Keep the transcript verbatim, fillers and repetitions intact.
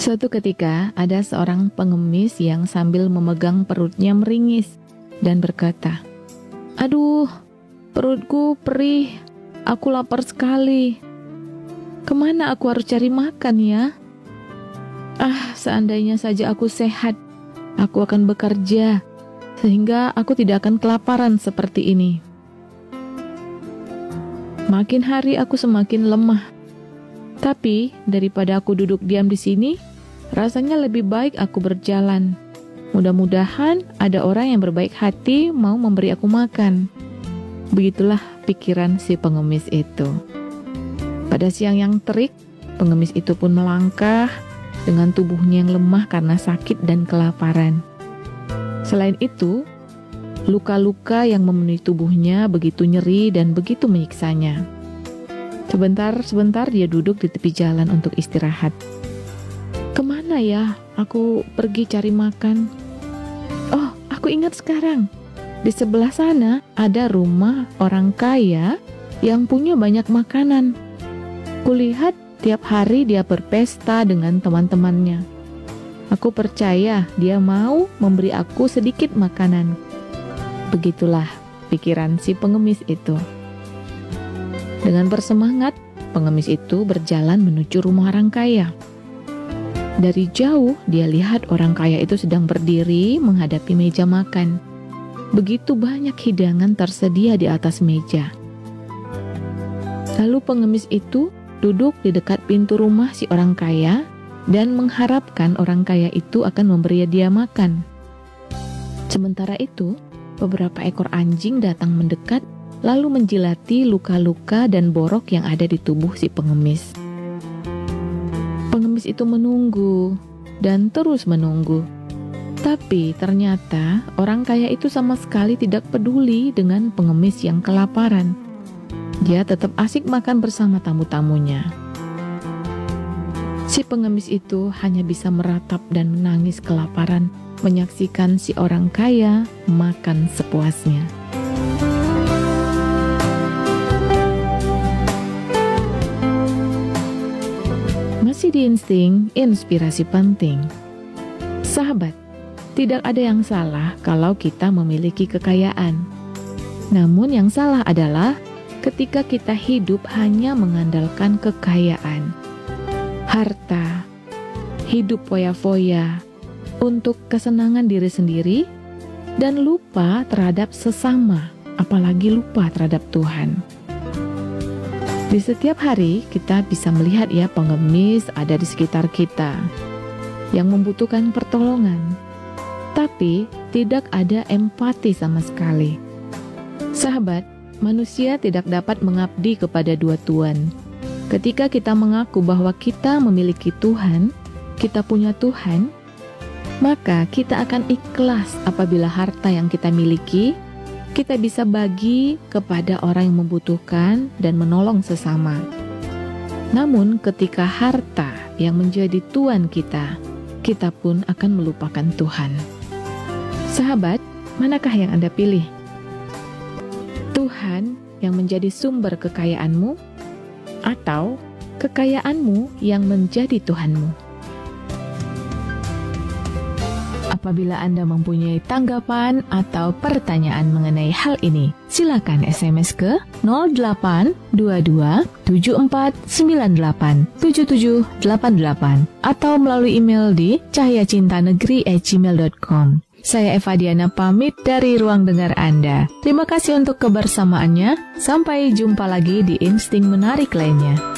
Suatu ketika ada seorang pengemis yang sambil memegang perutnya meringis dan berkata, "Aduh, perutku perih, aku lapar sekali. Kemana aku harus cari makan ya? Ah, seandainya saja aku sehat, aku akan bekerja, sehingga aku tidak akan kelaparan seperti ini. Makin hari aku semakin lemah. Tapi daripada aku duduk diam di sini, rasanya lebih baik aku berjalan. Mudah-mudahan ada orang yang berbaik hati mau memberi aku makan." Begitulah pikiran si pengemis itu. Pada siang yang terik, pengemis itu pun melangkah dengan tubuhnya yang lemah karena sakit dan kelaparan. Selain itu, luka-luka yang memenuhi tubuhnya begitu nyeri dan begitu menyiksanya. Sebentar-sebentar dia duduk di tepi jalan untuk istirahat. "Kemana ya aku pergi cari makan? Oh, aku ingat sekarang. Di sebelah sana ada rumah orang kaya yang punya banyak makanan. Kulihat tiap hari dia berpesta dengan teman-temannya. Aku percaya dia mau memberi aku sedikit makanan." Begitulah pikiran si pengemis itu. Dengan bersemangat, pengemis itu berjalan menuju rumah orang kaya. Dari jauh, dia lihat orang kaya itu sedang berdiri menghadapi meja makan. Begitu banyak hidangan tersedia di atas meja. Lalu pengemis itu duduk di dekat pintu rumah si orang kaya dan mengharapkan orang kaya itu akan memberi dia makan. Sementara itu, beberapa ekor anjing datang mendekat lalu menjilati luka-luka dan borok yang ada di tubuh si pengemis. Pengemis itu menunggu dan terus menunggu. Tapi ternyata orang kaya itu sama sekali tidak peduli dengan pengemis yang kelaparan. Dia tetap asik makan bersama tamu-tamunya. Si pengemis itu hanya bisa meratap dan menangis kelaparan menyaksikan si orang kaya makan sepuasnya. Masih di Insting, inspirasi penting. Sahabat, tidak ada yang salah kalau kita memiliki kekayaan. Namun yang salah adalah ketika kita hidup hanya mengandalkan kekayaan, harta, hidup foya-foya untuk kesenangan diri sendiri dan lupa terhadap sesama, apalagi lupa terhadap Tuhan. Di setiap hari kita bisa melihat ya pengemis ada di sekitar kita yang membutuhkan pertolongan, tapi tidak ada empati sama sekali. Sahabat, manusia tidak dapat mengabdi kepada dua tuan. Ketika kita mengaku bahwa kita memiliki Tuhan, kita punya Tuhan, maka kita akan ikhlas apabila harta yang kita miliki kita bisa bagi kepada orang yang membutuhkan dan menolong sesama. Namun ketika harta yang menjadi tuan kita, kita pun akan melupakan Tuhan. Sahabat, manakah yang Anda pilih? Tuhan yang menjadi sumber kekayaanmu, atau kekayaanmu yang menjadi Tuhanmu? Apabila Anda mempunyai tanggapan atau pertanyaan mengenai hal ini, silakan S M S ke nol delapan dua dua tujuh empat sembilan delapan tujuh tujuh delapan delapan atau melalui email di cahyacintanegeri at gmail dot com. Saya Eva Diana pamit dari ruang dengar Anda. Terima kasih untuk kebersamaannya. Sampai jumpa lagi di Insting Menarik lainnya.